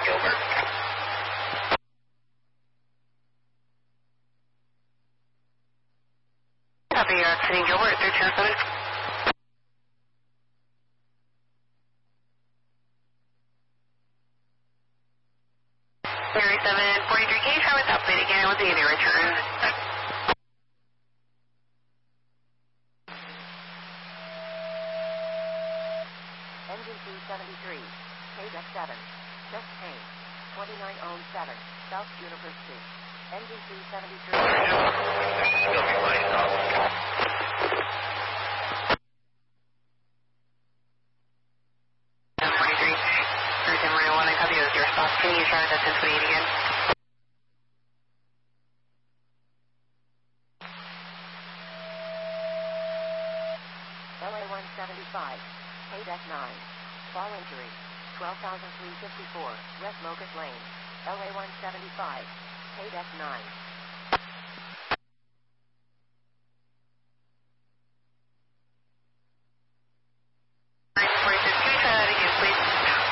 Gilbert. Copy, City Gilbert, 307. Area 743, can you try with update again with the return? Engine 273, KDEC 7, just Kane, 2907, South University. Engine 273. Building lights off. Copy with your response. Can you try that 1028 again? LA 175, KDEC 9, fall injury, 12,354, West Locust Lane, LA 175, KDEC 9.